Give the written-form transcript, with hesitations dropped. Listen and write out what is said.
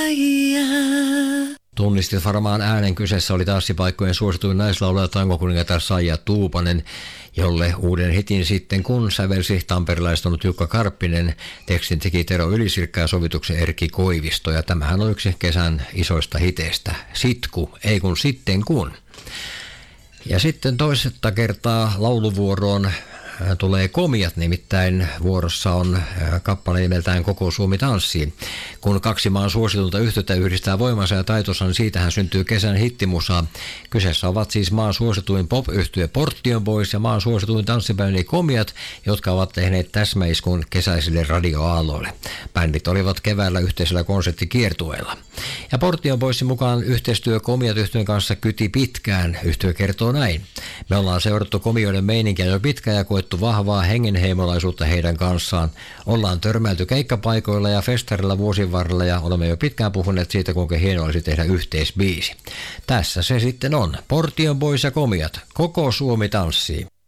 Tunnistit varmaan äänen, kyseessä oli tanssipaikkojen suosituin naislaulaja tangokuningatar Saija Tuupanen, jolle uuden hitin sitten kun sävelsi tamperilaistunut Jukka Karppinen, tekstin teki Tero Ylisirkka ja sovituksen Erkki Koivisto, ja tämähän on yksi kesän isoista hiteistä. Sitku, ei kun sitten kun. Ja sitten toisetta kertaa lauluvuoroon tulee Komiat, nimittäin vuorossa on kappale nimeltään Koko Suomi tanssii. Kun kaksi maan suositulta yhtiötä yhdistää voimansa ja taitonsa, niin siitähän syntyy kesän hittimusa. Kyseessä ovat siis maan suosituin pop-yhtye Portion Boys ja maan suosituin tanssibändi Komiat, jotka ovat tehneet täsmäiskun kesäisille radioaaloille. Bändit olivat keväällä yhteisellä konserttikiertueella. Ja Portion Boysin mukaan yhteistyö Komiat-yhtyön kanssa kyti pitkään. Yhtye kertoo näin: me ollaan seurattu komioiden meininkiä jo pitkään ja koettu vahvaa hengenheimolaisuutta heidän kanssaan. Ollaan törmäilty keikkapaikoilla ja festarilla vuosien varrella ja olemme jo pitkään puhuneet siitä, kuinka hienoa olisi tehdä yhteisbiisi. Tässä se sitten on. Portion Boys ja Komiat. Koko Suomi tanssii.